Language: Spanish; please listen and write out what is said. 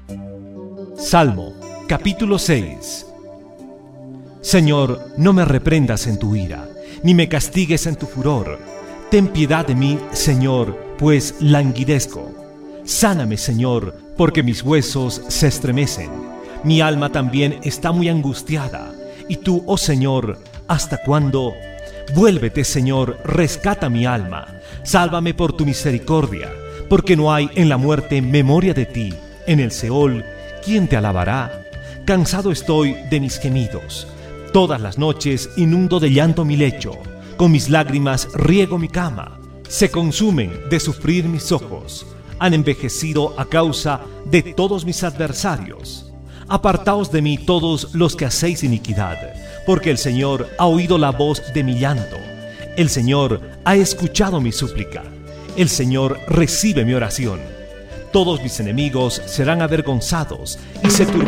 Salmo, capítulo 6. Señor, no me reprendas en tu ira, ni me castigues en tu furor. Ten piedad de mí, Señor, pues languidezco. Sáname, Señor, porque mis huesos se estremecen. Mi alma también está muy angustiada. Y tú, oh Señor, ¿hasta cuándo? Vuélvete, Señor, rescata mi alma. Sálvame por tu misericordia, porque no hay en la muerte memoria de ti. En el Seol, ¿quién te alabará? Cansado estoy de mis gemidos. Todas las noches inundo de llanto mi lecho. Con mis lágrimas riego mi cama. Se consumen de sufrir mis ojos. Han envejecido a causa de todos mis adversarios. Apartaos de mí todos los que hacéis iniquidad, porque el Señor ha oído la voz de mi llanto. El Señor ha escuchado mi súplica. El Señor recibe mi oración. Todos mis enemigos serán avergonzados y se turbarán